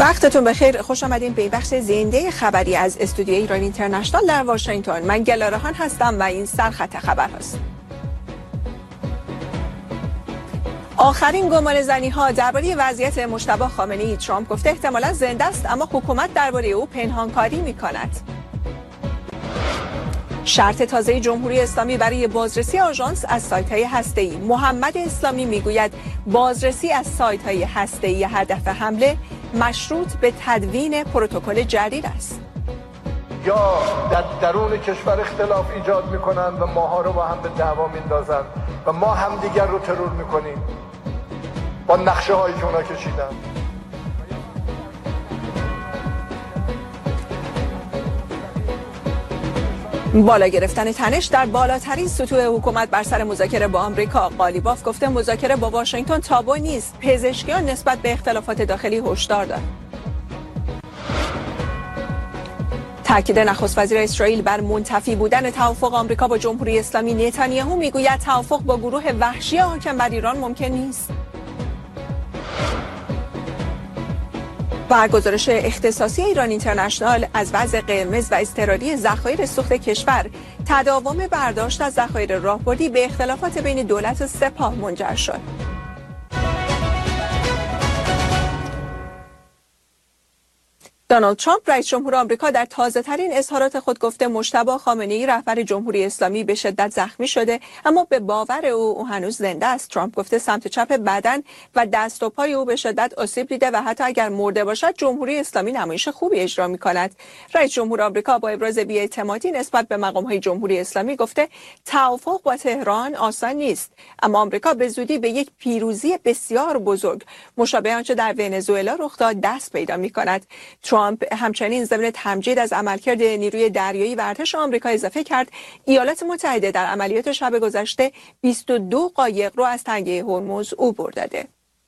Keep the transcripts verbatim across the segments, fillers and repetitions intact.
وقتتون بخیر، خوش آمدین به بخش زنده خبری از استودیوی ایران اینترنشنال در واشنگتن. من گلارهان هستم و این سرخط خبر هست. آخرین گمانه‌زنی ها درباره وضعیت مجتبی خامنه‌ای. ترامپ گفته احتمالاً زنده است اما حکومت درباره او پنهانکاری می‌کند. شرط تازه جمهوری اسلامی برای بازرسی آژانس از سایت‌های هسته‌ای. محمد اسلامی میگوید بازرسی از سایت‌های هسته‌ای هدف حمله مشروط به تدوین پروتکل جدید است. یا در درون کشور اختلاف ایجاد می‌کنند و ماها رو با هم به دعوا میندازند و ما همدیگر رو ترور می‌کنیم با نقشه‌هایی که اونا کشیدن. بالا گرفتن تنش در بالاترین سطوح حکومت بر سر مذاکره با آمریکا. قالیباف گفته مذاکره با واشنگتن تابو نیست. پزشکیان نسبت به اختلافات داخلی هشدار دادند. تاکید نخست وزیر اسرائیل بر منتفی بودن توافق آمریکا با جمهوری اسلامی. نتانیاهو میگوید توافق با گروه وحشی حاکم بر ایران ممکن نیست. و گزارش اختصاصی ایران اینترنشنال از وضع قرمز و اضطراری ذخایر سوخت کشور. تداوم برداشت از ذخایر راهبردی به اختلافات بین دولت و سپاه منجر شد. دونالد ترامپ رئیس جمهور آمریکا در تازه‌ترین اظهارات خود گفته مجتبی خامنه‌ای رهبر جمهوری اسلامی به شدت زخمی شده اما به باور او او هنوز زنده است. ترامپ گفته سمت چپ بدن و دست و پای او به شدت آسیب دیده و حتی اگر مرده باشد جمهوری اسلامی نمایش خوبی اجرا می‌کند. رئیس جمهور آمریکا با ابراز بی‌اعتمادی نسبت به مقام‌های جمهوری اسلامی گفته توافق با تهران آسان نیست اما آمریکا به زودی به یک پیروزی بسیار بزرگ مشابه آنچه در ونزوئلا رخ داد دست پیدا می‌کند. ترامپ همچنین ضمن تمجید از عملکرد نیروی دریایی و ارتش آمریکا اضافه کرد ایالات متحده در عملیات شب گذشته بیست و دو قایق رو از تنگه هرمز عبور داده.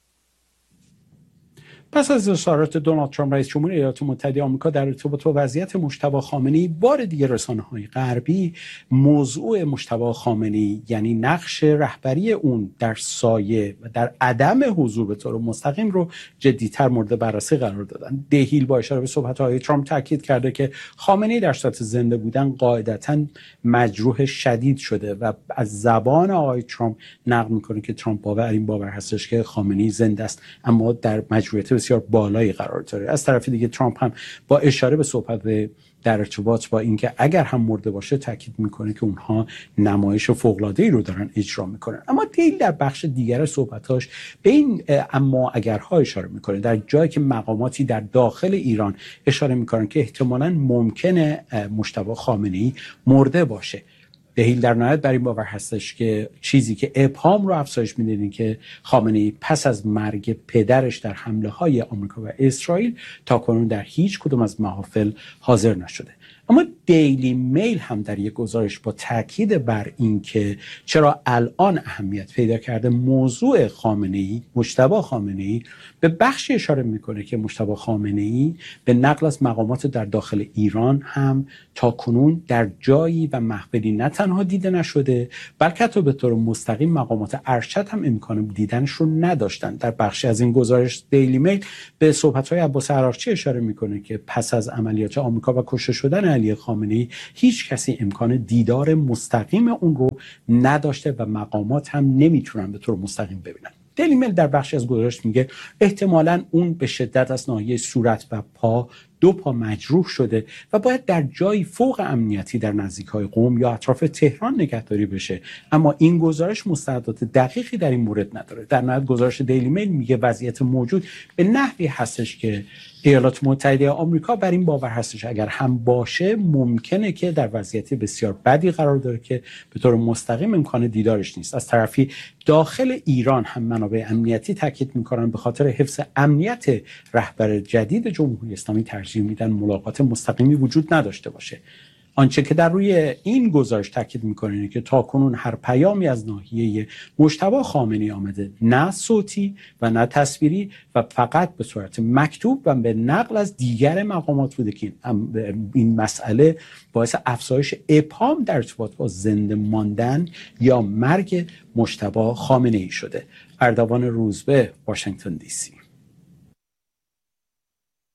پس از اظهارات دونالد ترامپ رئیس جمهور ایالات متحده آمریکا در ارتباط با وضعیت مجتبی خامنه‌ای، بار دیگر رسانه‌های غربی موضوع مجتبی خامنه‌ای یعنی نقش رهبری اون در سایه و در عدم حضور به طور مستقیم رو جدی‌تر مورد بررسی قرار دادن. دهیل با اشاره به صحبت‌های ترامپ تاکید کرده که خامنه‌ای در صورت زنده بودن قاعدتاً مجروح شدید شده و از زبان آقای ترامپ نقل می‌کنه که ترامپ باور این باور هستش که خامنه‌ای زنده است اما در مجروحیت بسیار بالایی قرار داره. از طرف دیگه ترامپ هم با اشاره به صحبت در ارتباط با اینکه اگر هم مرده باشه تاکید میکنه که اونها نمایش فوق‌العاده‌ای رو دارن اجرا میکنن. اما دیل در بخش دیگر صحبتاش به این اما اگرها اشاره میکنه، در جایی که مقاماتی در داخل ایران اشاره میکنن که احتمالاً ممکنه مجتبی خامنه‌ای مرده باشه. دهیل در نهایت بر این باور هستش که چیزی که ابهام رو افزایش میده اینه که خامنه‌ای پس از مرگ پدرش در حمله های آمریکا و اسرائیل تا کنون در هیچ کدوم از محافل حاضر نشده. اما دیلی میل هم در یک گزارش با تاکید بر این که چرا الان اهمیت پیدا کرده موضوع خامنه‌ای، مجتبی خامنه‌ای، به بخشی اشاره میکنه که مجتبی خامنه‌ای به نقل از مقامات در داخل ایران هم تا کنون در جایی و محفلی نه تنها دیده نشده بلکه حتی به طور مستقیم مقامات ارشد هم امکان دیدنش رو نداشتن. در بخشی از این گزارش دیلی میل به صحبت‌های عباس عراقچی اشاره میکنه که پس از عملیات آمریکا و کشته شدن علی خامنه‌ای هیچ کسی امکان دیدار مستقیم اون رو نداشته و مقامات هم نمیتونن به طور مستقیم ببینن. دیلی میل در بخشی از گزارش میگه احتمالاً اون به شدت از ناحیه صورت و پا دو پا مجروح شده و باید در جایی فوق امنیتی در نزدیک‌های قم یا اطراف تهران نگهداری بشه، اما این گزارش مستندات دقیقی در این مورد نداره. در نهایت گزارش دیلی میل میگه وضعیت موجود به نحوی هستش که ایالات متحده آمریکا بر این باور هستش اگر هم باشه ممکنه که در وضعیت بسیار بدی قرار داره که به طور مستقیم امکان دیدارش نیست. از طرفی داخل ایران هم منابع امنیتی تاکید میکنن به خاطر حفظ امنیت رهبر جدید جمهوری اسلامی ترجیح میدن ملاقات مستقیمی وجود نداشته باشه. آنچه که در روی این گزارش تاکید میکنه اینه که تاکنون هر پیامی از ناحیه مجتبی خامنه‌ای آمده، نه صوتی و نه تصویری و فقط به صورت مکتوب و به نقل از دیگر مقامات بوده که این مسئله باعث افزایش ابهام در ارتباط با زنده ماندن یا مرگ مجتبی خامنه‌ای شده. اردوان روزبه، واشنگتن دی سی.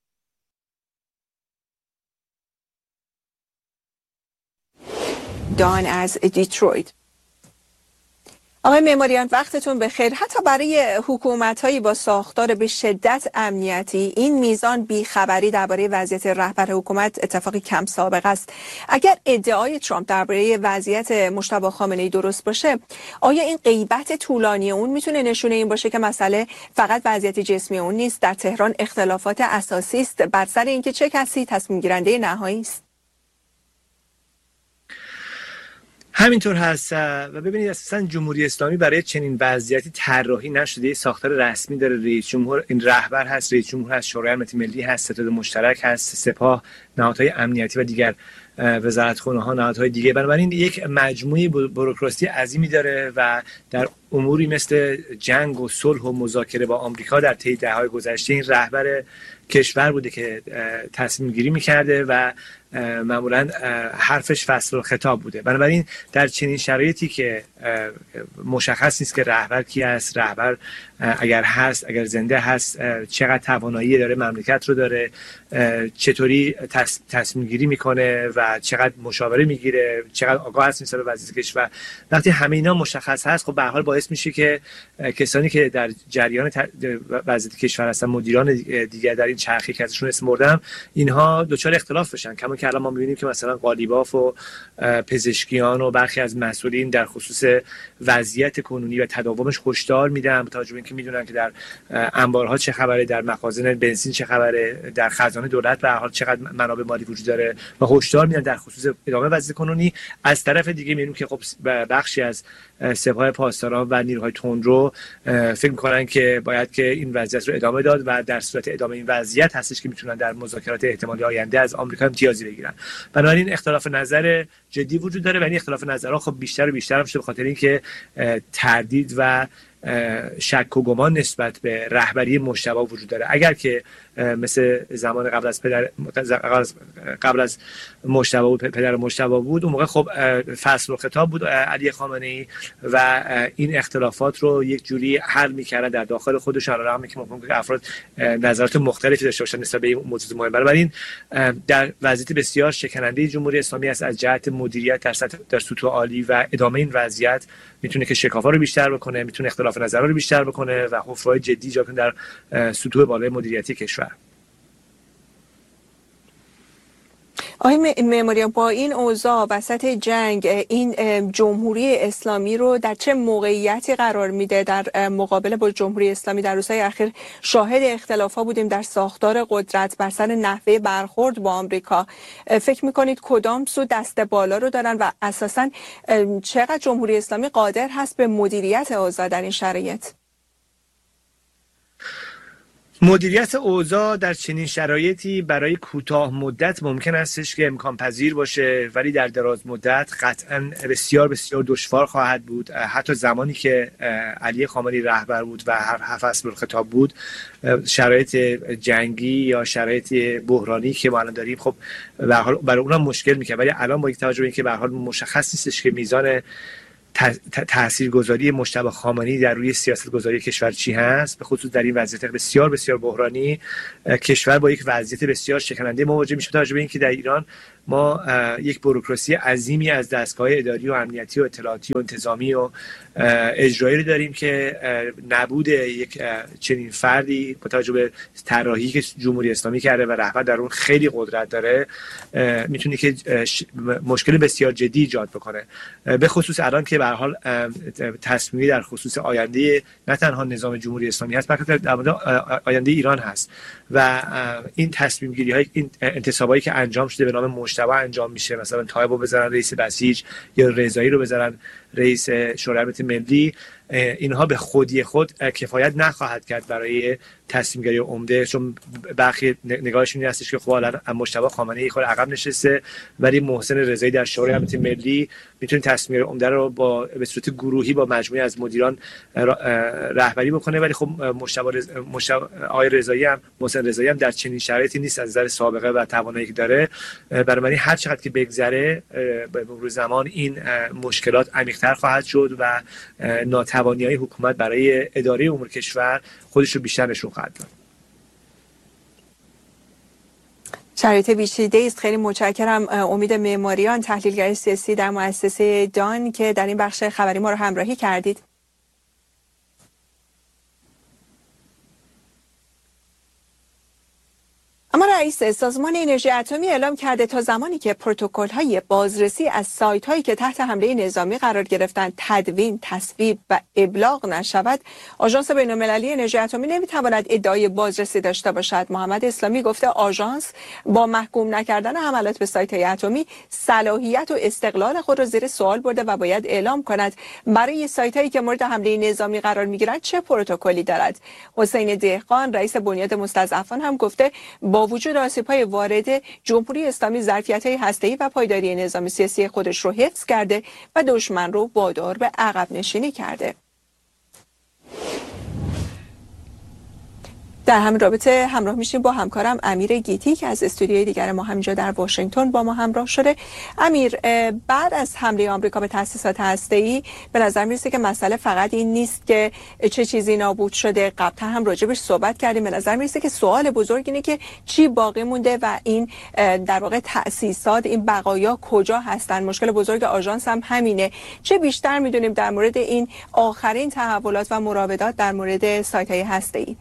میدان از دیترویت. آقای معماریان وقتتون بخیر. حتی برای حکومت‌هایی با ساختار به شدت امنیتی این میزان بیخبری درباره وضعیت رهبر حکومت اتفاقی کم سابقه است. اگر ادعای ترامپ درباره وضعیت مجتبی خامنه‌ای درست باشه، آیا این غیبت طولانی اون میتونه نشونه این باشه که مسئله فقط وضعیت جسمی اون نیست؟ در تهران اختلافات اساسی است بر سر اینکه چه کسی تصمیم گیرنده نهایی است. همینطور هست و ببینید اساسا جمهوری اسلامی برای چنین وضعیتی طراحی نشده. یه ساختار رسمی داره، رئیس جمهور این رهبر هست، رئیس جمهور هست، شورای امنیت ملی هست، ستاد مشترک هست، سپاه، نهادهای امنیتی و دیگر وزارتخانه ها، نهادهای دیگه. بنابراین یک مجموعه بوروکراسی عظیمی داره و در اموری مثل جنگ و صلح و مذاکره با آمریکا در طی دهه‌های گذشته این رهبر کشور بوده که تصمیم گیری می‌کرده و معمولا حرفش فصل و خطاب بوده. بنابراین در چنین شرایطی که مشخص نیست که رهبر کی است، رهبر اگر هست، اگر زنده هست، چقدر توانایی داره، مملکت رو داره، چطوری تصمیم گیری میکنه و چقدر مشاوره میگیره، چقدر آگاه هست نسبت به وضعیت کشور. وقتی همه اینا مشخص هست، خب به هر حال باعث میشه که کسانی که در جریان وضعیت کشور هستن، مدیران دیگر در این چرخی که ازشون اسم بردم، اینها دچار اختلاف بشن. کما که الان ما می‌بینیم که مثلا قالیباف و پزشکیان و برخی از مسئولین در خصوص وضعیت کنونی و تداومش هشدار میدن، با توجه به اینکه میدونن که در انبارها چه خبره، در مخازن بنزین چه خبره، در خزانه دولت به هر حال چقدر منابع مالی وجود داره و هشدار میدن در خصوص ادامه وضعیت کنونی. از طرف دیگه می‌بینیم که خب بخشی از سپاه پاسداران و نیروهای تندرو فکر می‌کنن که باید که این وضعیت رو ادامه داد و در صورت ادامه این وضعیت هستش که میتونن در مذاکرات احتمالی آینده از آمریکا امتیازی بگیرن. بنابراین اختلاف نظر جدی وجود داره و این اختلاف نظرها خب بیشتر و بیشتر میشه به خاطر اینکه تردید و شک و گمان نسبت به رهبری مجتبی وجود داره. اگر که مثل زمان قبل از پدر قبل از مجتبی بود، پدر مجتبی بود، اون موقع خب فصل و خطاب بود علی خامنه‌ای و این اختلافات رو یک جوری حل می‌کردن در داخل خودشون، علی رغم اینکه ممکن که افراد نظرات مختلفی داشته باشن نسبت به این موضوع مهم. بنابراین در وضعیت بسیار شکننده جمهوری اسلامی است از جهت مدیریت در سطح در سطوح عالی و ادامه این وضعیت میتونه که شکافا رو بیشتر بکنه، میتونه اختلاف نظرها رو بیشتر بکنه و حفره‌های جدی ایجاد کنه در سطوح بالای مدیریتی کشور. آقای معماریان، با این اوضاع وسط جنگ این جمهوری اسلامی رو در چه موقعیتی قرار میده در مقابله با جمهوری اسلامی؟ در روزهای اخیر شاهد اختلافات بودیم در ساختار قدرت بر سر نحوه برخورد با آمریکا. فکر میکنید کدام سو دست بالا رو دارن و اساساً چقدر جمهوری اسلامی قادر هست به مدیریت اوضاع در این شرایط؟ مدیریت اوضاع در چنین شرایطی برای کوتاه مدت ممکن استش که امکان پذیر باشه، ولی در دراز مدت قطعا بسیار بسیار دشوار خواهد بود. حتی زمانی که علی خامنه‌ای رهبر بود و هر فصل خطاب بود، شرایط جنگی یا شرایط بحرانی که ما الان داریم خب به هر حال برای اونها مشکل میکنه، ولی الان با توجه به اینکه به هر حال مشخص نیستش که میزان تاثیرگذاری مجتبی خامنه‌ای در روی سیاست‌گذاری کشور چی هست، به خصوص در این وضعیت بسیار بسیار بحرانی کشور با یک وضعیت بسیار شکننده مواجه میشه. توجه به اینکه در ایران ما یک بوروکراسی عظیمی از دستگاه اداری و امنیتی و اطلاعاتی و انتظامی و اجرایی داریم که نبود یک چنین فردی با توجه به طراحی که جمهوری اسلامی کرده و رهبر در اون خیلی قدرت داره میتونه که مشکل بسیار جدی ایجاد بکنه، به خصوص الان که به هر حال تصمیمی در خصوص آینده نه تنها نظام جمهوری اسلامی هست بلکه در مورد آینده ایران هست و این تصمیم گیری های این انتصابایی که انجام شده به نام مجتبی انجام میشه، مثلا طایب رو بذارن رئیس بسیج یا رضایی رو بذارن رئیس شورای امنیت ملی، اینها به خودی خود کفایت نخواهد کرد برای تصمیم گیری عمده، چون برخی نگاهشون این هستش که خب الان مجتبی خامنه‌ای خود عقب نشسته ولی محسن رضایی در شورای امنیت ملی میتونه تصمیم گیری عمده رو با به صورت گروهی با مجموعه از مدیران رهبری بکنه، ولی خب مجتبی رز... مجتبی آقای رضایی هم محسن رضایی هم در چنین شرایطی نیست از نظر سابقه و توانایی که داره. بنابراین هر چقدر که بگذره به مرور زمان این مشکلات عمیق‌تر خواهد شد و ناتوانی حکومت برای اداره امور کشور خودش رو بیشتر نشون خواهد داد. شرایط پیچیده است. خیلی متشکرم. امید معماریان، تحلیلگر سیاسی در مؤسسه دان، که در این بخش خبری ما رو همراهی کردید. اما رئیس سازمان انرژی اتمی اعلام کرده تا زمانی که پروتکل‌های بازرسی از سایت‌هایی که تحت حمله نظامی قرار گرفتند تدوین، تصویب و ابلاغ نشود، آژانس بین‌المللی انرژی اتمی نمی‌تواند ادعای بازرسی داشته باشد. محمد اسلامی گفته آژانس با محکوم نکردن حملات به سایت‌های اتمی صلاحیت و استقلال خود را زیر سوال برده و باید اعلام کند برای سایت‌هایی که مورد حمله نظامی قرار می‌گیرند چه پروتکلی دارد. حسین دهقان، رئیس بنیاد مستضعفان، هم گفته با وجود آسیب‌های وارد، جمهوری اسلامی ظرفیت‌های هسته‌ای و پایداری نظام سیاسی خودش رو حفظ کرده و دشمن رو وادار به عقب نشینی کرده. در همین رابطه همراه میشیم با همکارم امیر گیتی که از استودیوی دیگر ما همینجا در واشنگتن با ما همراه شده. امیر، بعد از حمله آمریکا به تأسیسات هسته‌ای به نظر میرسه که مسئله فقط این نیست که چه چیزی نابود شده، قبلا هم راجبش صحبت کردیم. به نظر میرسه که سوال بزرگ اینه که چی باقی مونده و این در واقع تأسیسات، این بقایا کجا هستن. مشکل بزرگ آژانس هم همینه. چه بیشتر میدونیم در مورد این آخرین تحولات و مراودات در مورد سایت‌های هسته‌ای؟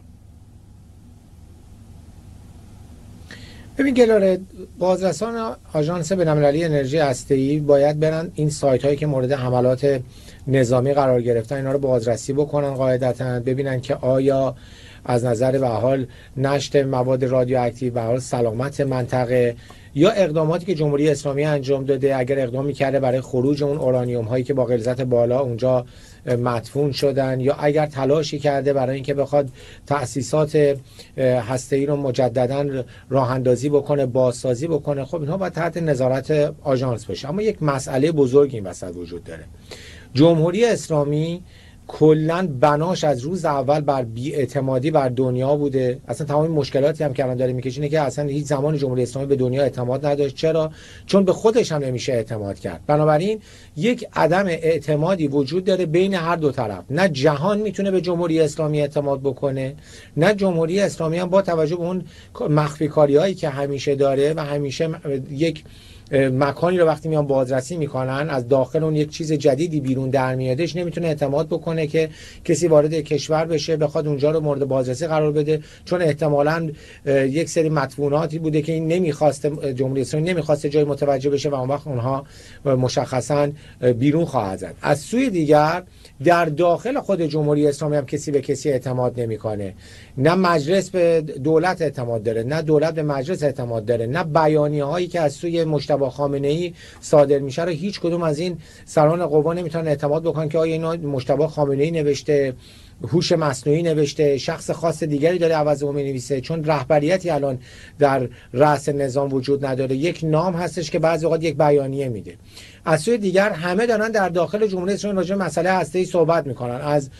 ببین گلاره، بازرسان آژانس بین‌المللی انرژی هسته‌ای باید برن این سایت هایی که مورد حملات نظامی قرار گرفتن اینا رو بازرسی بکنن، قاعدتاً ببینن که آیا از نظر به حال نشت مواد رادیواکتیو، به حال سلامت منطقه، یا اقداماتی که جمهوری اسلامی انجام داده، اگر اقدامی کرده برای خروج اون اورانیوم هایی که با غلظت بالا اونجا مدفون شدن، یا اگر تلاشی کرده برای اینکه بخواد تأسیسات هسته‌ای رو مجددا راه اندازی بکنه، بازسازی بکنه، خب اینها باید تحت نظارت آژانس باشه. اما یک مسئله بزرگ این وسط وجود داره. جمهوری اسلامی کلن بناش از روز اول بر بی‌اعتمادی بر دنیا بوده. اصلا تمام مشکلاتی هم که الان داره میکشه اینه که اصلا هیچ زمان جمهوری اسلامی به دنیا اعتماد نداشت. چرا؟ چون به خودش هم نمیشه اعتماد کرد. بنابراین یک عدم اعتمادی وجود داره بین هر دو طرف. نه جهان میتونه به جمهوری اسلامی اعتماد بکنه، نه جمهوری اسلامی هم با توجه به اون مخفی کاری‌هایی که همیشه داره و همیشه یک مکانی رو وقتی میان بازرسی میکنن از داخل اون یک چیز جدیدی بیرون در میادش، نمیتونه اعتماد بکنه که کسی وارد کشور بشه بخواد اونجا رو مورد بازرسی قرار بده، چون احتمالاً یک سری مدفوناتی بوده که این نمیخواسته، جمهوری اسلامی نمیخواسته جای متوجه بشه و اون وقت اونها مشخصاً بیرون خواهد زد. از سوی دیگر در داخل خود جمهوری اسلامی هم کسی به کسی اعتماد نمیکنه. نه مجلس به دولت اعتماد داره، نه دولت به مجلس اعتماد داره، نه بیانیه‌هایی که از سوی مجتبی خامنه‌ای صادر میشه رو هیچ کدوم از این سران قوا نمیتونن اعتماد بکنن که آیا اینا مجتبی خامنه‌ای نوشته، هوش مصنوعی نوشته، شخص خاص دیگری داره عوض اون مینویسه، چون رهبریتی الان در رأس نظام وجود نداره. یک نام هستش که بعضی اوقات یک بیانیه میده. از سوی دیگر همه دارن در داخل جمهوری اسلامی راجع به مسئله هسته‌ای صحبت میکنن، از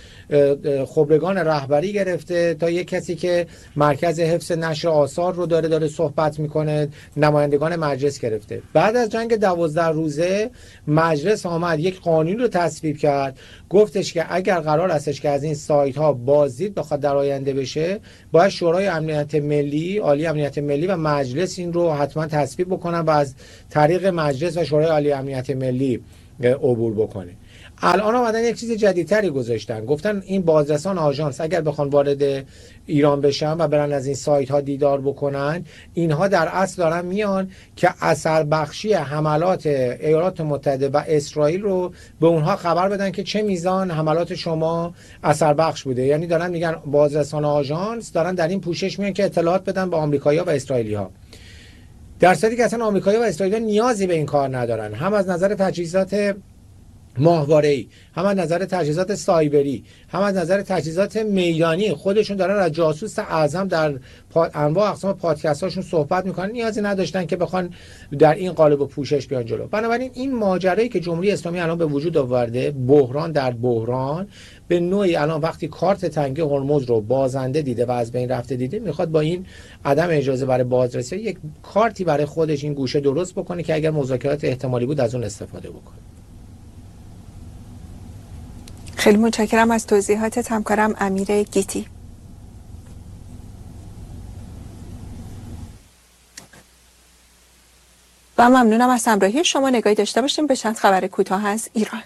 خبرگان رهبری گرفته تا یک کسی که مرکز حفظ نشر آثار رو داره داره صحبت میکنه، نمایندگان مجلس گرفته. بعد از جنگ دوازده روزه مجلس آمد یک قانون رو تصویب کرد، گفتش که اگر قرار هستش که از این سایت ها بازدید بخواد در آینده بشه، باید شورای امنیت ملی، عالی امنیت ملی و مجلس این رو حتما تصویب بکنن و از طریق مجلس و شورای عالی امنیت ملی عبور بکنه. الان اومدن یک چیز جدیدتری گذاشتن، گفتن این بازرسان آژانس اگر بخوان وارد ایران بشن و برن از این سایت ها دیدار بکنن، اینها در اصل دارن میان که اثر بخشی حملات ایالات متحده و اسرائیل رو به اونها خبر بدن که چه میزان حملات شما اثر بخش بوده. یعنی دارن میگن بازرسان آژانس دارن در این پوشش میان که اطلاعات بدن به آمریکایی‌ها و اسرائیلی‌ها، در صورتی که اصلا آمریکایی‌ها و اسرائیلی‌ها نیازی به این کار ندارن، هم از نظر تجهیزات ماهواره‌ای، هم از نظر تجهیزات سایبری، هم از نظر تجهیزات میدانی. خودشون دارن از جاسوس اعظم در انواع اقسام پادکست هاشون صحبت میکنن، نیازی نداشتن که بخوان در این قالب و پوشش بیان جلو. بنابراین این ماجرایی که جمهوری اسلامی الان به وجود آورده، بحران در بحران، به نوعی الان وقتی کارت تنگه هرمز رو بازنده دیده و از بین رفته دیده، میخواد با این عدم اجازه برای بازرسی یک کارتی برای خودش این گوشه درست بکنه که اگر مذاکرات احتمالی بود از اون استفاده بکنه. خیلی متشکرم از توضیحاتت همکارم امیر گیتی. و ممنونم از همراهی شما. نگاهی داشته باشیم به چند خبر کوتاه از ایران.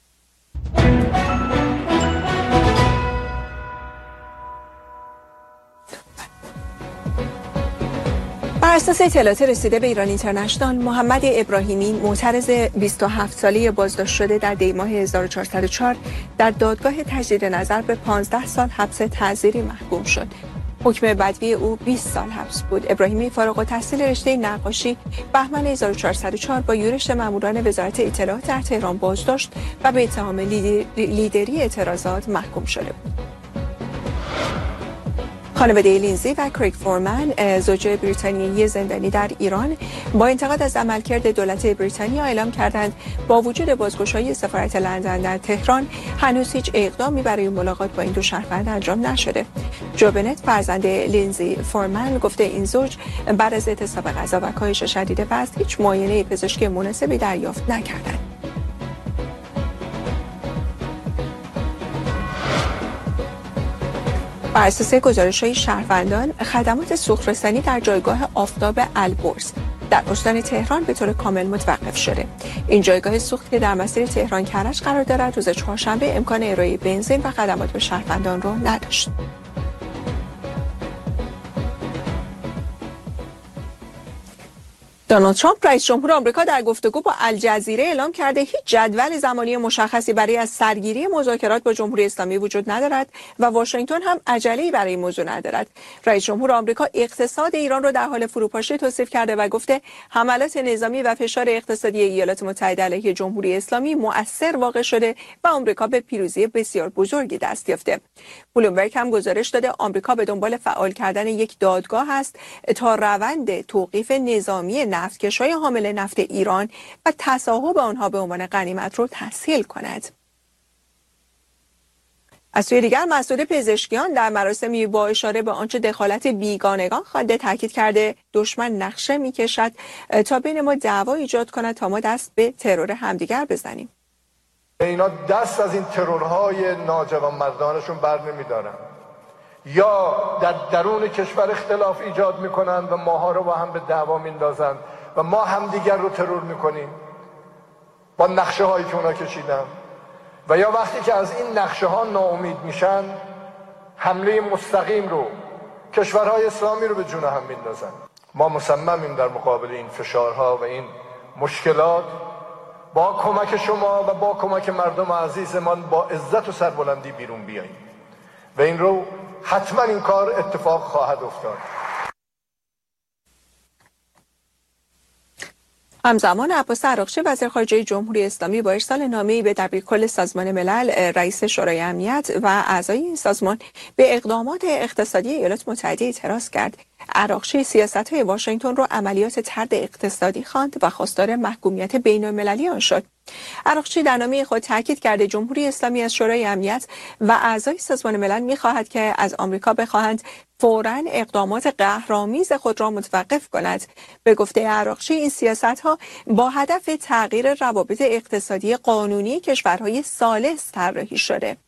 بر اساس اطلاعات رسیده به ایران اینترنشنال، محمد ابراهیمی معترض بیست و هفت ساله بازداشت شده در دی ماه هزار و چهارصد و چهار در دادگاه تجدید نظر به پانزده سال حبس تعزیری محکوم شد. حکم بدوی او بیست سال حبس بود. ابراهیمی فارغ التحصیل رشته نقاشی بهمن هزار و چهارصد و چهار با یورش ماموران وزارت اطلاعات در تهران بازداشت و به اتهام لیدری اعتراضات محکوم شده بود. خانواده لینزی و کریگ فورمن، زوجه بریتانیایی زندانی در ایران، با انتقاد از عملکرد دولت بریتانیا اعلام کردند با وجود بازگشایی سفارت لندن در تهران هنوز هیچ اقدامی برای ملاقات با این دو شهروند انجام نشده. جو بنت، فرزند لینزی فورمن، گفته این زوج بعد از اعتصاب غذا و کاهش شدید وزن هیچ معاینه پزشکی مناسبی دریافت نکردند. بر اساس گزارش‌های شهروندان، خدمات سوخت‌رسانی در جایگاه آفتاب البرز در استان تهران به طور کامل متوقف شده. این جایگاه سوخت که در مسیر تهران کرج قرار دارد، روز چهارشنبه امکان ارائه بنزین و خدمات به شهروندان را نداشت. دونالد ترامپ رئیس جمهور آمریکا در گفتگو با الجزیره اعلام کرده هیچ جدول زمانی مشخصی برای از سرگیری مذاکرات با جمهوری اسلامی وجود ندارد و واشنگتن هم عجله‌ای برای این موضوع ندارد. رئیس جمهور آمریکا اقتصاد ایران را در حال فروپاشی توصیف کرده و گفته حملات نظامی و فشار اقتصادی ایالات متحده علیه جمهوری اسلامی مؤثر واقع شده و آمریکا به پیروزی بسیار بزرگی دست یافته. بلومبرگ هم گزارش داده آمریکا به دنبال فعال کردن یک دادگاه است تا روند توقیف نظامی نفتکش‌های حامل نفت ایران و تصاحب آنها به عنوان غنیمت رو تسهیل کند. از سوی دیگر مسعود پزشکیان در مراسمی با اشاره به آنچه دخالت بیگانگان خوانده تاکید کرده دشمن نقشه می‌کشد تا بین ما دعوا ایجاد کند تا ما دست به ترور همدیگر بزنیم. اینا دست از این ترورهای ناجوانمردانشون بر نمی‌دارن، یا در درون کشور اختلاف ایجاد میکنن و ماها رو با هم به دعوا میندازن و ما همدیگر رو ترور میکنیم با نقشه هایی که اونا کشیدن، و یا وقتی که از این نقشه ها ناامید میشن حمله مستقیم رو کشورهای اسلامی رو به جون هم میندازن. ما مصممیم در مقابل این فشارها و این مشکلات با کمک شما و با کمک مردم عزیزمان با عزت و سربلندی بیرون بیاییم و این رو حتما این کار اتفاق خواهد افتاد. همزمان عباس عراقچی وزیر خارجه جمهوری اسلامی با ارسال نامه‌ای به دبیرکل سازمان ملل، رئیس شورای امنیت و اعضای این سازمان به اقدامات اقتصادی ایالات متحده اعتراض کرد. عراقچی سیاست‌های واشنگتن را عملیات طرد اقتصادی خواند و خواستار محکومیت بین‌المللی آن شد. عراقچی در نامه خود تاکید کرده جمهوری اسلامی از شورای امنیت و اعضای سازمان ملل می‌خواهد که از آمریکا بخواهند فوراً اقدامات قهرآمیز خود را متوقف کند. به گفته عراقچی این سیاست‌ها با هدف تغییر روابط اقتصادی قانونی کشورهای ثالث طراحی شده.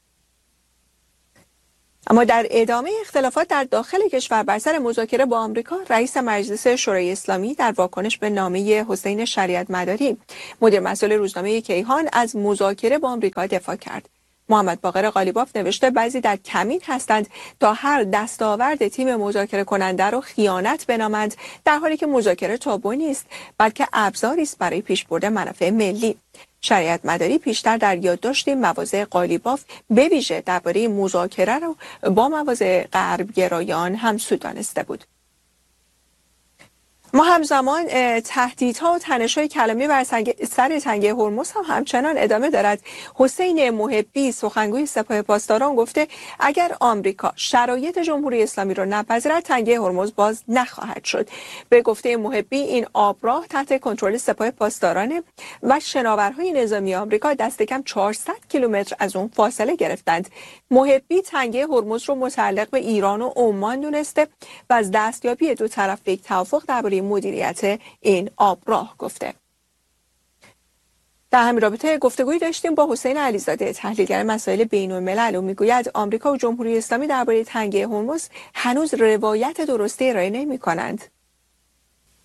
اما در ادامه اختلافات در داخل کشور بر سر مذاکره با آمریکا، رئیس مجلس شورای اسلامی در واکنش به نامه حسین شریعت مداری، مدیر مسئول روزنامه کیهان، از مذاکره با آمریکا دفاع کرد. محمد باقر قالیباف نوشته بعضی در کمین هستند تا هر دستاورد تیم مذاکره کننده را خیانت بنامند، در حالی که مذاکره تابو نیست بلکه ابزاری است برای پیشبرد منافع ملی. شریعت مداری پیشتر در یادداشت مواضع قالیباف به ویژه درباره مذاکره را با مواضع غربگرایان همسو دانسته بود. ما همزمان تهدیدها و تنش‌های کلامی بر سر تنگه هرمز هم همچنان ادامه دارد. حسین محبی، سخنگوی سپاه پاسداران، گفته اگر آمریکا شرایط جمهوری اسلامی را نپذیرد تنگه هرمز باز نخواهد شد. به گفته محبی این آبراه تحت کنترل سپاه پاسداران و شناورهای نظامی آمریکا دست کم چهارصد کیلومتر از اون فاصله گرفتند. محبی تنگه هرمز رو متعلق به ایران و عمان دونسته و از دستیابی دو طرف به یک توافق درباره مدیریت این آبراه گفته. در همین رابطه گفتگویی داشتیم با حسین علیزاده، تحلیلگر مسائل بین‌الملل، و میگوید آمریکا و جمهوری اسلامی درباره تنگه هرمز هنوز روایت درستی ارائه نمی‌کنند.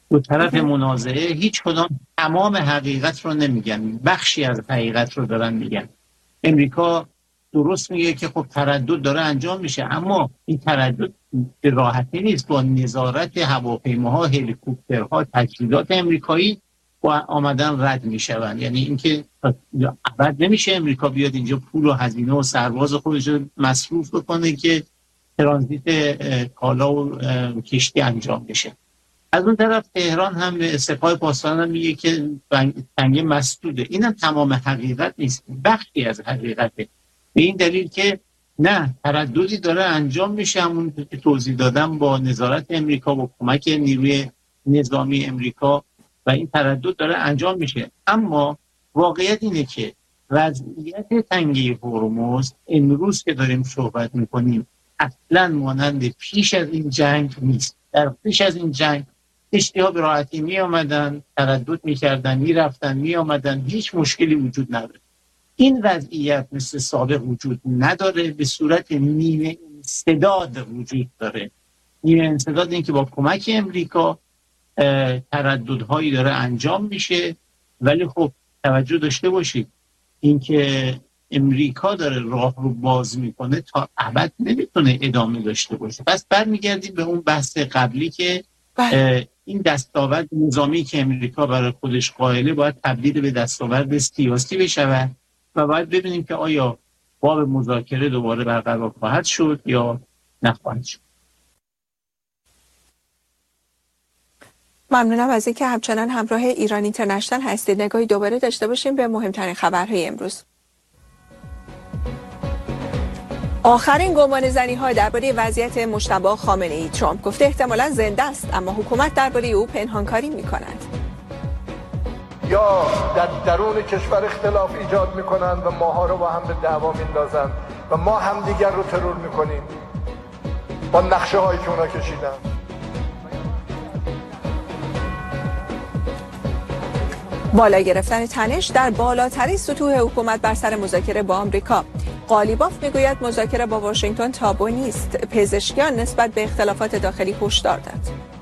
دو طرف منازعه هیچ کدام تمام حقیقت رو نمیگن، بخشی از حقیقت رو دارن میگن. امریکا درست میگه که خب تردد داره انجام میشه، اما این تردد به راحتی نیست. با نظارت هواپیماها، هلیکوپترها، تجهیزات امریکایی با آمدن رد میشوند. یعنی اینکه ابد نمیشه امریکا بیاد اینجا پول و هزینه و سرباز خودش رو مصروف بکنه که ترانزیت کالا و کشتی انجام بشه. از اون طرف تهران هم به سپاه پاسداران هم میگه که تنگه مسدوده. اینم تمام حقیقت نیست، بخشی از حقیقته. به این دلیل که نه، ترددی داره انجام میشه، همون که توضیح دادم، با نظارت امریکا، با کمک نیروی نظامی امریکا، و این تردد داره انجام میشه. اما واقعیت اینه که وضعیت تنگه هرمز امروز که داریم صحبت میکنیم اصلا مانند پیش از این جنگ نیست. در پیش از این جنگ کشتی‌ها به راحتی می آمدن، تردد میکردن، میرفتن، می آمدن، هیچ مشکلی وجود نداره. این وضعیت مثل سابق وجود نداره، به صورت نیمه انسداد وجود داره. نیمه انسداد این که با کمک امریکا ترددهایی داره انجام میشه، ولی خب توجه داشته باشید اینکه امریکا داره راه رو باز میکنه تا ابد نمیتونه ادامه داشته باشه. پس برمیگردیم به اون بحث قبلی که این دستاورد نظامی که امریکا برای خودش قائله باید تبدیل به دستاورد سیاسی بشه و باید ببینیم که آیا باب مذاکره دوباره برقرار خواهد شد یا نخواهد شد. ممنونم از اینکه همچنان همراه ایران اینترنشنال هستید. نگاهی دوباره داشته باشیم به مهمترین خبرهای امروز. آخرین گمانه‌زنی ها درباره وضعیت مجتبی خامنه‌ای. ترامپ گفته احتمالاً زنده است اما حکومت درباره او پنهانکاری می‌کند. یا در درون کشور اختلاف ایجاد می‌کنند و ماها رو با هم به دعوا میندازند و ما هم دیگر رو ترور می‌کنیم با نقشه هایی که اونا کشیدن. بالا گرفتن تنش در بالاترین سطوح حکومت بر سر مذاکره با آمریکا. قالیباف میگوید مذاکره با واشنگتن تابو نیست. پزشکیان نسبت به اختلافات داخلی هشدار داد.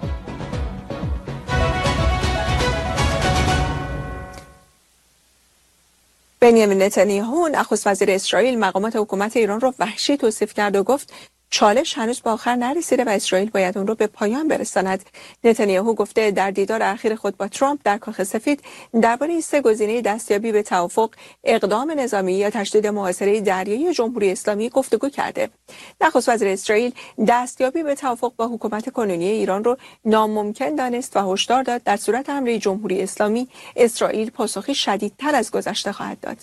بنیامین نتانیاهو نخست وزیر اسرائیل مقامات حکومت ایران را وحشی توصیف کرد و گفت چالش هنوز به آخر نرسیده و اسرائیل باید اون رو به پایان برساند. نتانیاهو گفته در دیدار اخیر خود با ترامپ در کاخ سفید درباره سه گزینه دستیابی به توافق، اقدام نظامی یا تشدید محاصره دریایی جمهوری اسلامی گفتگو کرده. نخست وزیر اسرائیل دستیابی به توافق با حکومت کنونی ایران رو ناممکن دانست و هشدار داد در صورت حمله جمهوری اسلامی اسرائیل پاسخی شدیدتر از گذشته خواهد داد.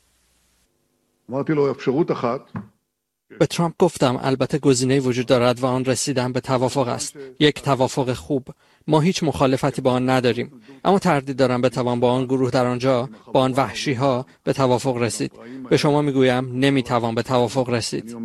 به ترامپ گفتم البته گزینه‌ای وجود دارد و آن رسیدن به توافق است. یک توافق خوب. ما هیچ مخالفتی با آن نداریم، اما تردید دارم بتوان با آن گروه در آنجا، با آن وحشی‌ها به توافق رسید. به شما میگویم نمیتوان به توافق رسید.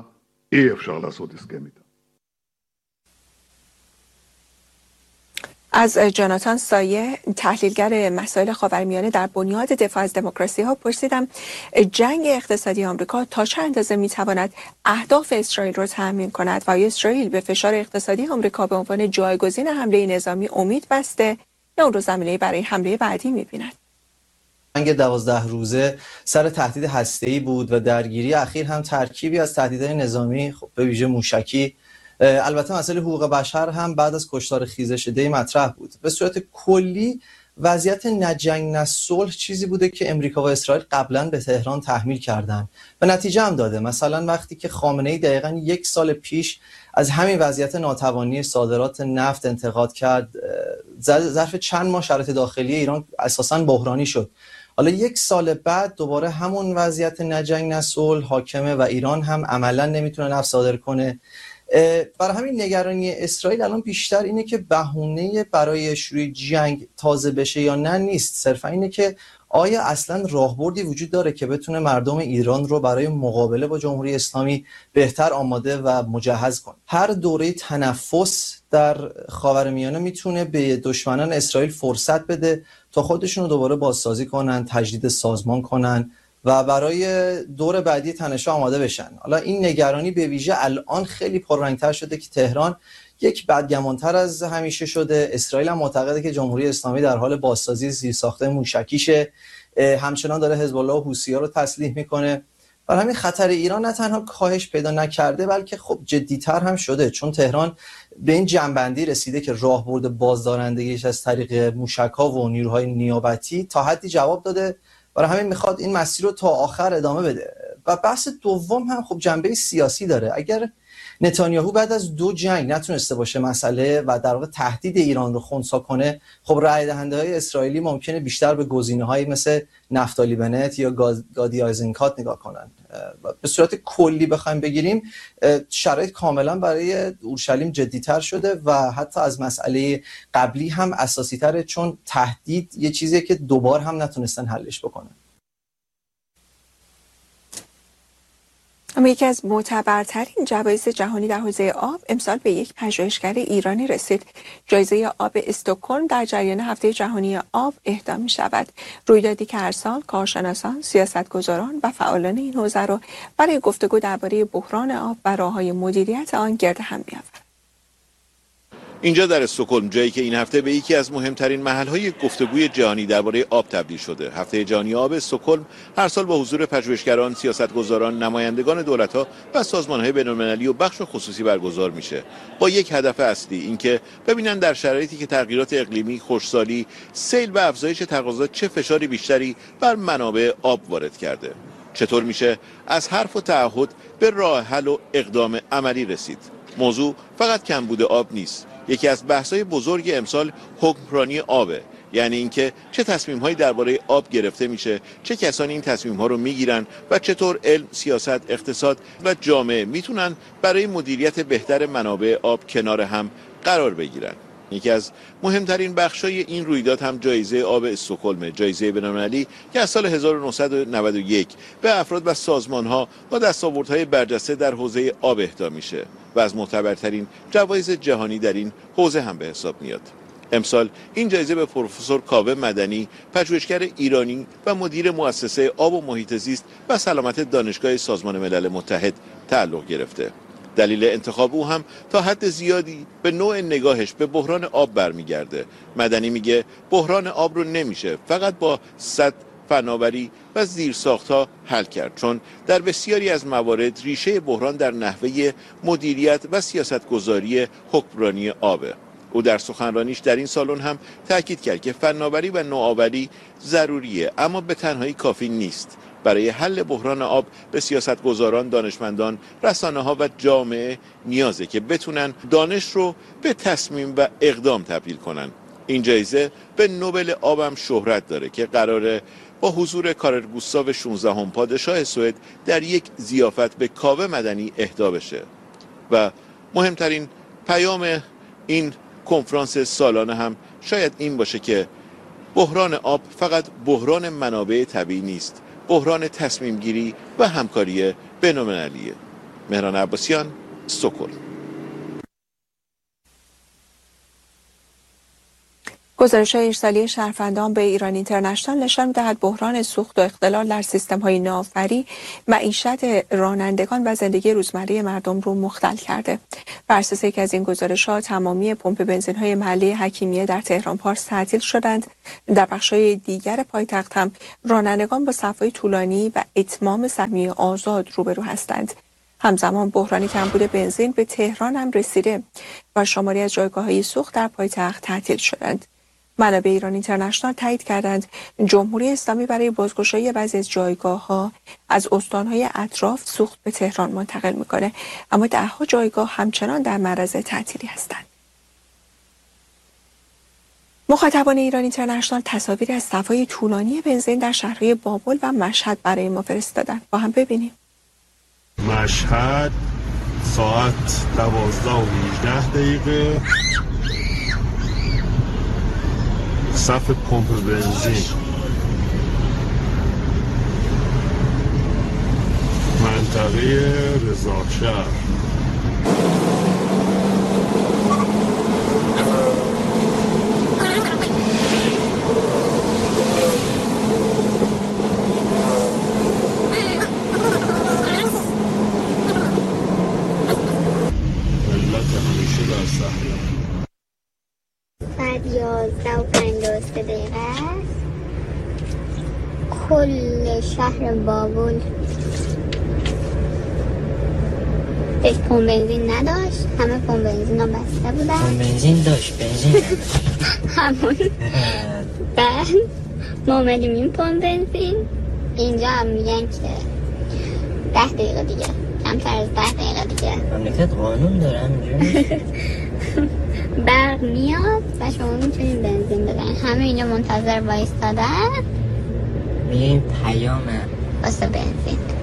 از جاناتان سایه تحلیلگر مسائل خاورمیانه در بنیاد دفاع از دموکراسی ها پرسیدم جنگ اقتصادی آمریکا تا چه اندازه میتواند اهداف اسرائیل را تضمین کند و آیا اسرائیل به فشار اقتصادی آمریکا به عنوان جایگزین حمله نظامی امید بسته یا اون رو زمینه برای حمله بعدی میبیند؟ جنگ دوازده روزه سر تهدید هسته‌ای بود و درگیری اخیر هم ترکیبی از تهدیدهای نظامی، خب به ویژه موشکی. البته مسئله حقوق بشر هم بعد از کشتار خیزش دی مطرح بود. به صورت کلی وضعیت نه جنگ نه صلح چیزی بوده که امریکا و اسرائیل قبلا به تهران تحمیل کردن و نتیجه هم داده. مثلا وقتی که خامنه‌ای دقیقاً یک سال پیش از همین وضعیت ناتوانی صادرات نفت انتقاد کرد، ظرف چند ماه شرایط داخلی ایران اساساً بحرانی شد. حالا یک سال بعد دوباره همون وضعیت نه جنگ نه صلح حاکمه و ایران هم عملاً نمیتونه نفت صادر کنه. برای همین نگرانی اسرائیل الان بیشتر اینه که بهونه برای شروع جنگ تازه بشه یا نه نیست، صرفا اینه که آیا اصلا راهبردی وجود داره که بتونه مردم ایران رو برای مقابله با جمهوری اسلامی بهتر آماده و مجهز کنه. هر دوره تنفس در خاورمیانه میتونه به دشمنان اسرائیل فرصت بده تا خودشون رو دوباره بازسازی کنن، تجدید سازمان کنن و برای دور بعدی تنش‌ها آماده بشن. حالا این نگرانی به ویژه الان خیلی پررنگ‌تر شده که تهران یک بدگمانتر از همیشه شده. اسرائیل هم معتقده که جمهوری اسلامی در حال بازسازی زیرساخت موشکیشه، همچنان داره حزب الله و حوثی‌ها رو تسلیح میکنه. برای همین خطر ایران نه تنها کاهش پیدا نکرده بلکه خب جدی‌تر هم شده، چون تهران به این جنبندی رسیده که راهبرد بازدارندگیش از طریق موشک‌ها و نیروهای نیابتی تا حدی جواب داده. برای همین میخواد این مسیر رو تا آخر ادامه بده. و بحث دوم هم خب جنبه سیاسی داره. اگر نتانیاهو بعد از دو جنگ نتونسته باشه مسئله و در واقع تهدید ایران رو خنثی کنه، خب رای دهنده های اسرائیلی ممکنه بیشتر به گزینه‌هایی مثل نفتالی بنت یا گادی آیزنکات نگاه کنن. به صورت کلی بخوایم بگیریم شرایط کاملا برای اورشلیم جدی‌تر شده و حتی از مسئله قبلی هم اساسی‌تره، چون تهدید یه چیزیه که دوبار هم نتونستن حلش بکنن. اما یکی از معتبرترین جوایز جهانی در حوزه آب امسال به یک پژوهشگر ایرانی رسید. جایزه آب استکهلم در جریان هفته جهانی آب اهدا می شود. رویدادی که هر سال کارشناسان، سیاستگزاران و فعالان این حوزه را برای گفتگو درباره بحران آب و راه‌های مدیریت آن گرد هم می‌آورد. اینجا در استکهلم، جایی که این هفته به یکی از مهمترین محل‌های گفتگوی جهانی درباره آب تبدیل شده. هفته جهانی آب استکهلم هر سال با حضور پژوهشگران، سیاستگزاران، نمایندگان دولت‌ها و سازمان‌های بین‌المللی و بخش خصوصی برگزار میشه، با یک هدف اصلی، اینکه ببینن در شرایطی که تغییرات اقلیمی، خشکسالی، سیل و افزایش تقاضا چه فشاری بیشتری بر منابع آب وارد کرده. چطور میشه از حرف و تعهد به راه حل و اقدام عملی رسید. موضوع فقط کمبود آب نیست. یکی از بحث‌های بزرگ امسال حکمرانی آبه، یعنی اینکه چه تصمیم‌هایی درباره آب گرفته میشه، چه کسانی این تصمیم‌ها رو میگیرن و چطور علم، سیاست، اقتصاد و جامعه میتونن برای مدیریت بهتر منابع آب کنار هم قرار بگیرن. یکی از مهمترین بخش‌های این رویداد هم جایزه آب استکهلم، جایزه بین‌المللی که از سال هزار و نهصد و نود و یک به افراد و سازمان‌ها با دستاوردهای برجسته در حوزه آب اهدا میشه و از معتبرترین جوایز جهانی در این حوزه هم به حساب میاد. امسال این جایزه به پروفسور کاوه مدنی، پژوهشگر ایرانی و مدیر مؤسسه آب و محیط زیست و سلامت دانشگاه سازمان ملل متحد تعلق گرفته. دلیل انتخاب او هم تا حد زیادی به نوع نگاهش به بحران آب برمیگرده. مدنی میگه بحران آب رو نمیشه فقط با سد، فناوری و زیرساخت‌ها حل کرد، چون در بسیاری از موارد ریشه بحران در نحوه مدیریت و سیاستگذاری حکمرانی آبه. او در سخنرانیش در این سالن هم تاکید کرد که فناوری و نوآوری ضروریه، اما به تنهایی کافی نیست. برای حل بحران آب به سیاستگزاران، دانشمندان، رسانه‌ها و جامعه نیازه که بتونن دانش رو به تصمیم و اقدام تبدیل کنن. این جایزه به نوبل آب هم شهرت داره که قراره با حضور کارل گوستاو شانزدهم پادشاه سوئد در یک ضیافت به کاوه مدنی اهدا بشه. و مهمترین پیام این کنفرانس سالانه هم شاید این باشه که بحران آب فقط بحران منابع طبیعی نیست، بحران تصمیم گیری و همکاری بین‌المللیه. مهران عباسیان، استکهلم. گزارش‌های ارسالی شهروندان به ایران اینترنشنال نشان می‌دهد بحران سوخت و اختلال در سیستم‌های ناوبری معیشت رانندگان و زندگی روزمره مردم رو مختل کرده. بر اساس یکی از این گزارش‌ها تمامی پمپ بنزین‌های محله حکیمیه در تهران پارس تعطیل شدند. در بخش‌های دیگر پایتخت هم رانندگان با صف‌های طولانی و اتمام سهمیه آزاد روبرو هستند. همزمان بحران کمبود بنزین به تهران هم رسیده و شماری از جایگاه‌های سوخت در پایتخت تعطیل شدند. منابع ایران اینترنشنال تایید کردند جمهوری اسلامی برای بازگشایی بعضی از جایگاه‌ها از استان‌های اطراف سوخت به تهران منتقل می‌کنه، اما ده‌ها جایگاه همچنان در معرض تعطیلی هستند. مخاطبان ایران اینترنشنال تصاویری از صف‌های طولانی بنزین در شهرهای بابل و مشهد برای ما فرستادند. با هم ببینیم. مشهد ساعت دوازده و هجده دقیقه، صف پمپ بنزین، منطقه رضاشهر. ملت همیشه در بعد یازده و پنجاه و سه دقیقه است. کل شهر بابل هیچ پمپ بنزین نداشت، همه پمپ بنزین ها بسته بودن. پمپ بنزین داشت، بنزین همون. بعد ما اومدیم این پمپ بنزین، اینجا هم میگن که ده دقیقه دیگه، کمتر از ده دقیقه دیگه مملکت قانون داره همینجوری برق میاد و شما میتونید بنزین بزنید. همه اینجا منتظر وایستادن، میگه این پیامه واسه بنزین.